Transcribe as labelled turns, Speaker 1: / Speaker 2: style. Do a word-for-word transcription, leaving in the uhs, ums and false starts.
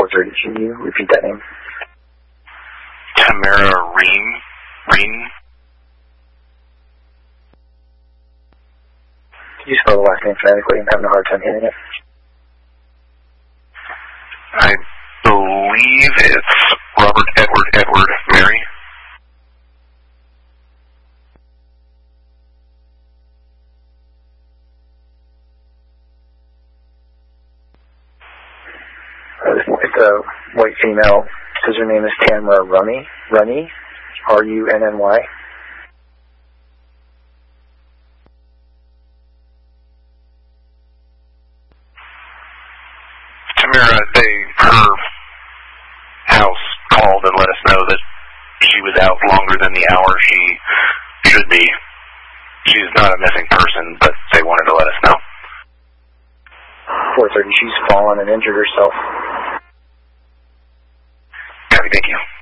Speaker 1: four thirty. Can you repeat that name?
Speaker 2: Tamara Ream. Ream.
Speaker 1: Can you spell the last name phonetically? I'm having a hard time hearing it.
Speaker 2: I believe it's Robert Edward Edward Mary.
Speaker 1: It's a white female. Says her name is Tamara Runny. Runny. R U N N Y.
Speaker 2: Tamara, they, her house called and let us know that she was out longer than the hour she should be. She's not a missing person, but they wanted to let us know.
Speaker 1: four thirty. She's fallen and injured herself.
Speaker 2: Copy, thank you.